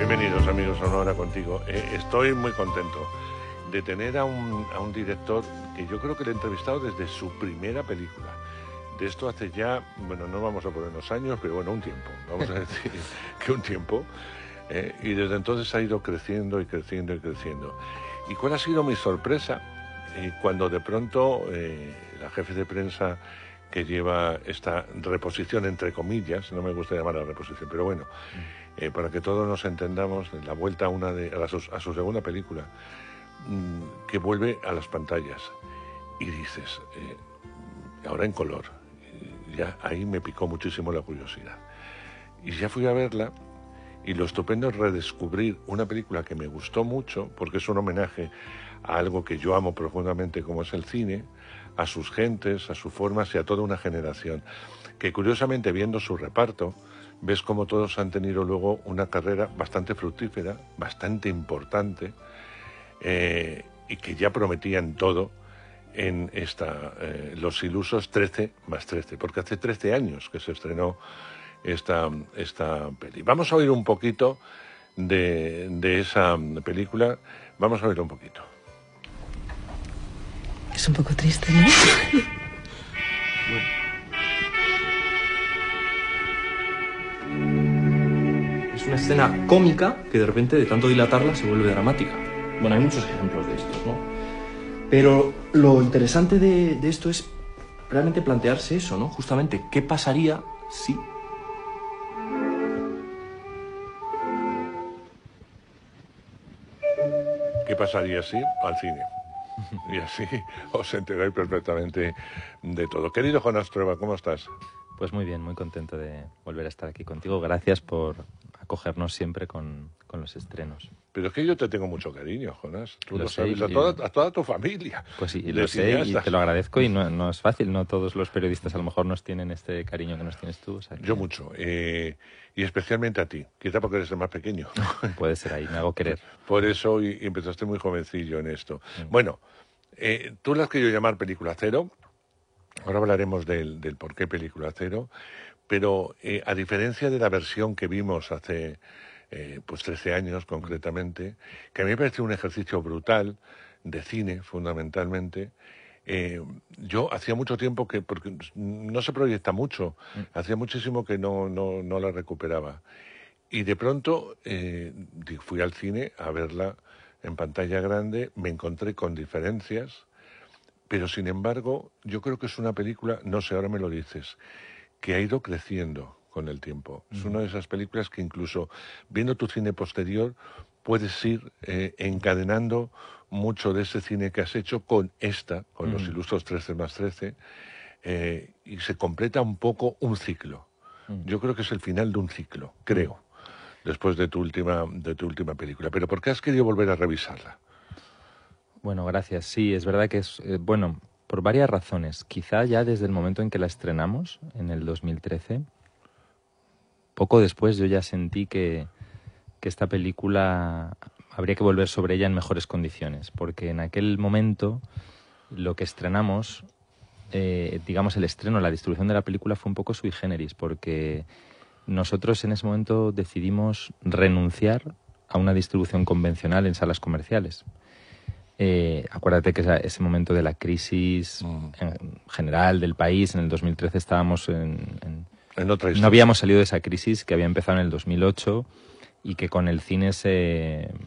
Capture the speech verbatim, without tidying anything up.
Bienvenidos, amigos, a Una Hora Contigo. Eh, estoy muy contento de tener a un, a un director que yo creo que le he entrevistado desde su primera película. De esto hace ya, bueno, no vamos a ponernos años, pero bueno, un tiempo, vamos a decir que un tiempo. Eh, y desde entonces ha ido creciendo y creciendo y creciendo. ¿Y cuál ha sido mi sorpresa? Eh, cuando de pronto eh, la jefe de prensa que lleva esta reposición, entre comillas, no me gusta llamarla reposición, pero bueno, eh, para que todos nos entendamos, la vuelta a, una de, a, su, a su segunda película, mmm, que vuelve a las pantallas. Y dices, eh, ahora en color, ya ahí me picó muchísimo la curiosidad. Y ya fui a verla, y lo estupendo es redescubrir una película que me gustó mucho, porque es un homenaje a algo que yo amo profundamente, como es el cine, a sus gentes, a sus formas y a toda una generación, que curiosamente, viendo su reparto, ves como todos han tenido luego una carrera bastante fructífera, bastante importante, eh, y que ya prometían todo en esta eh, Los Ilusos trece más trece, porque hace trece años que se estrenó esta, esta peli. Vamos a oír un poquito de, de esa película, vamos a oír un poquito. Es un poco triste, ¿no? Bueno. Es una escena cómica que de repente, de tanto dilatarla, se vuelve dramática. Bueno, hay muchos ejemplos de estos, ¿no? Pero lo interesante de, de esto es realmente plantearse eso, ¿no? Justamente, ¿qué pasaría si... ¿Qué pasaría si al cine? Y así os enteráis perfectamente de todo. Querido Jonás Trueba, ¿cómo estás? Pues muy bien, muy contento de volver a estar aquí contigo. Gracias por acogernos siempre con, con los estrenos. Pero es que yo te tengo mucho cariño, Jonás. Tú lo, Lo sé, sabes, a y- toda, a toda tu familia. Pues sí, de lo sé y cineastas. te lo agradezco y no, no es fácil. No todos los periodistas a lo mejor nos tienen este cariño que nos tienes tú. O sea que Yo mucho. Eh, y especialmente a ti. Quizá porque eres el más pequeño. puede ser ahí, me hago querer. Por eso y, y empezaste muy jovencillo en esto. Mm. Bueno, eh, tú la has querido llamar Película Cero. Ahora hablaremos del, del por qué Película Cero. Pero eh, a diferencia de la versión que vimos hace eh, pues trece años concretamente, que a mí me pareció un ejercicio brutal de cine fundamentalmente, eh, yo hacía mucho tiempo que, porque no se proyecta mucho, hacía muchísimo que no, no, no la recuperaba. Y de pronto eh, di- fui al cine a verla en pantalla grande, me encontré con diferencias, pero sin embargo yo creo que es una película, no sé, ahora me lo dices, que ha ido creciendo con el tiempo. Es una de esas películas que incluso viendo tu cine posterior puedes ir eh, encadenando mucho de ese cine que has hecho con esta, con Los Ujú. Ilusos trece más trece, eh, y se completa un poco un ciclo. Mm. Yo creo que es el final de un ciclo, creo, después de tu última, de tu última película. Pero ¿por qué has querido volver a revisarla? Bueno, gracias. Sí, es verdad que es, eh, bueno, por varias razones. Quizá ya desde el momento en que la estrenamos, en el dos mil trece, poco después yo ya sentí que, que esta película habría que volver sobre ella en mejores condiciones, porque en aquel momento lo que estrenamos, eh, digamos el estreno, la distribución de la película fue un poco sui generis, porque nosotros en ese momento decidimos renunciar a una distribución convencional en salas comerciales. Eh, acuérdate que esa- ese momento de la crisis Mm. en general del país, en el dos mil trece estábamos en, en- En otra historia. no habíamos salido de esa crisis que había empezado en el dos mil ocho y que con el cine se,